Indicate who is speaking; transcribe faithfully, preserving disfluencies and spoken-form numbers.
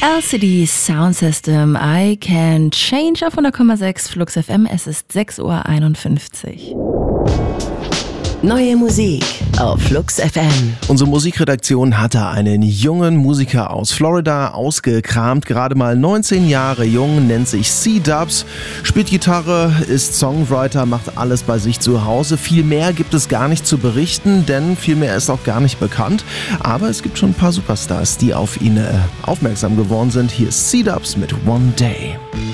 Speaker 1: L C D Sound System, I Can Change auf hundert Komma sechs Flux F M. Es ist sechs Uhr einundfünfzig.
Speaker 2: Neue Musik auf Flux F M.
Speaker 3: Unsere Musikredaktion hatte einen jungen Musiker aus Florida ausgekramt, gerade mal neunzehn Jahre jung, nennt sich C-Dubs, spielt Gitarre, ist Songwriter, macht alles bei sich zu Hause. Viel mehr gibt es gar nicht zu berichten, denn viel mehr ist auch gar nicht bekannt. Aber es gibt schon ein paar Superstars, die auf ihn äh, aufmerksam geworden sind. Hier ist C-Dubs mit One Day.